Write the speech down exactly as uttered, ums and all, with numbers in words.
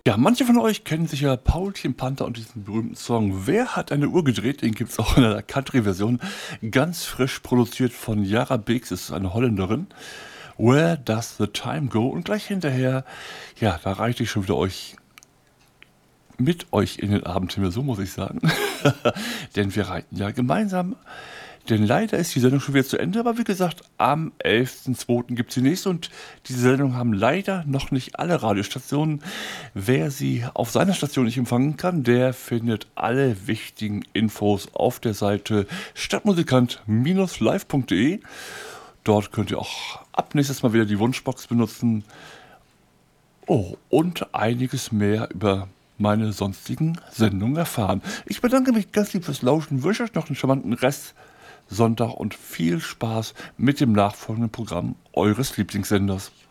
Ja, manche von euch kennen sicher Paulchen Panther und diesen berühmten Song „Wer hat eine Uhr gedreht?" Den gibt's auch in einer Country-Version, ganz frisch produziert von Yara Beeks, ist eine Holländerin. „Where Does the Time Go?" Und gleich hinterher, ja, da reite ich schon wieder euch mit euch in den Abendhimmel, so muss ich sagen. Denn wir reiten ja gemeinsam. Denn leider ist die Sendung schon wieder zu Ende, aber wie gesagt, am elften zweiten gibt es die nächste und diese Sendung haben leider noch nicht alle Radiostationen. Wer sie auf seiner Station nicht empfangen kann, der findet alle wichtigen Infos auf der Seite stadtmusikant Bindestrich live punkt de. Dort könnt ihr auch ab nächstes Mal wieder die Wunschbox benutzen. Oh, und einiges mehr über meine sonstigen Sendungen erfahren. Ich bedanke mich ganz lieb fürs Lauschen, wünsche euch noch einen charmanten Rest Sonntag und viel Spaß mit dem nachfolgenden Programm eures Lieblingssenders.